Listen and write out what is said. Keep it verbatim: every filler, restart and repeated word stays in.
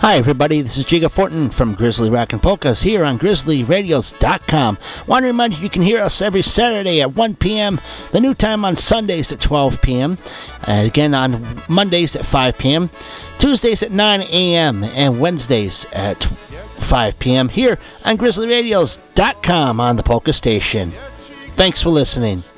Hi everybody, this is Jiga Fortin from Grizzly Rock and Polkas here on grizzly radios dot com. Want to remind you you can hear us every Saturday at one p.m., the new time on Sundays at twelve p.m., uh, again on Mondays at five p.m., Tuesdays at nine a.m., and Wednesdays at five p.m. here on grizzly radios dot com on the Polka Station. Thanks for listening.